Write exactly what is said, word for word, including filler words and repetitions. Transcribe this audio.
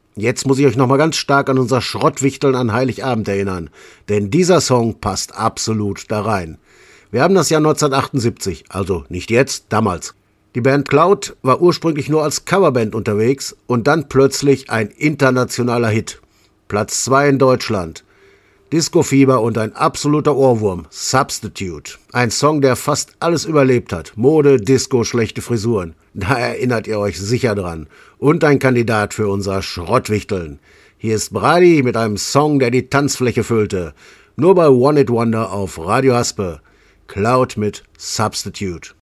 Jetzt muss ich euch nochmal ganz stark an unser Schrottwichteln an Heiligabend erinnern, denn dieser Song passt absolut da rein. Wir haben das Jahr neunzehnhundertachtundsiebzig, also nicht jetzt, damals. Die Band Cloud war ursprünglich nur als Coverband unterwegs und dann plötzlich ein internationaler Hit. Platz zwei in Deutschland. Disco-Fieber und ein absoluter Ohrwurm, Substitute. Ein Song, der fast alles überlebt hat. Mode, Disco, schlechte Frisuren. Da erinnert ihr euch sicher dran. Und ein Kandidat für unser Schrottwichteln. Hier ist Brady mit einem Song, der die Tanzfläche füllte. Nur bei One It Wonder auf Radio Haspe. Cloud mit Substitute.